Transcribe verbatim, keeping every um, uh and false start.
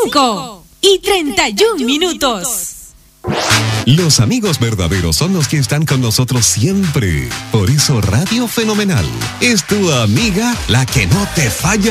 cinco y treinta y un minutos. Los amigos verdaderos son los que están con nosotros siempre. Por eso Radio Fenomenal es tu amiga, la que no te falla.